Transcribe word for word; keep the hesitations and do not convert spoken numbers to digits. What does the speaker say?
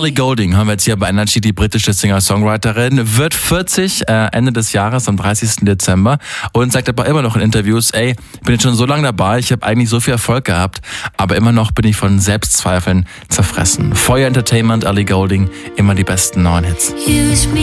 Ellie Goulding haben wir jetzt hier bei Energy, die britische Singer-Songwriterin, wird vierzig äh, Ende des Jahres, am dreißigsten Dezember, und sagt aber immer noch in Interviews, ey, ich bin jetzt schon so lange dabei, ich habe eigentlich so viel Erfolg gehabt, aber immer noch bin ich von Selbstzweifeln zerfressen. Feuer Entertainment, Ellie Goulding, immer die besten neuen Hits.